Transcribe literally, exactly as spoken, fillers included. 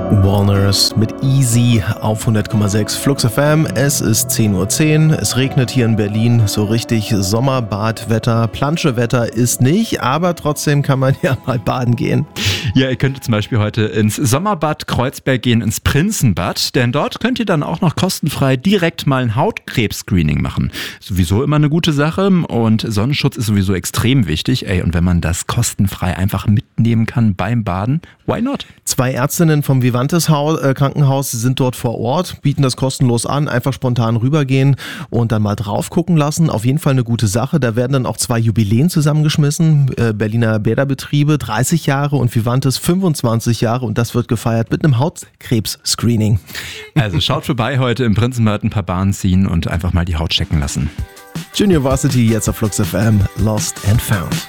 Walners mit Easy auf hundert Komma sechs Flux F M. Es ist zehn Uhr zehn. Es regnet hier in Berlin. So richtig Sommerbadwetter. Planschewetter ist nicht, aber trotzdem kann man ja mal baden gehen. Ja, ihr könnt zum Beispiel heute ins Sommerbad Kreuzberg gehen, ins Prinzenbad, denn dort könnt ihr dann auch noch kostenfrei direkt mal ein Hautkrebs-Screening machen. Sowieso immer eine gute Sache und Sonnenschutz ist sowieso extrem wichtig. Ey, und wenn man das kostenfrei einfach mitnehmen kann beim Baden, why not? Zwei Ärztinnen vom Vivantes Haus, äh, Krankenhaus sind dort vor Ort, bieten das kostenlos an, einfach spontan rübergehen und dann mal drauf gucken lassen. Auf jeden Fall eine gute Sache. Da werden dann auch zwei Jubiläen zusammengeschmissen. Äh, Berliner Bäderbetriebe, dreißig Jahre und Vivantes fünfundzwanzig Jahre und das wird gefeiert mit einem Hautkrebs-Screening. Also schaut vorbei heute im Prinzenbad, ein paar Bahnen ziehen und einfach mal die Haut checken lassen. Junior Varsity jetzt auf Flux F M, Lost and Found.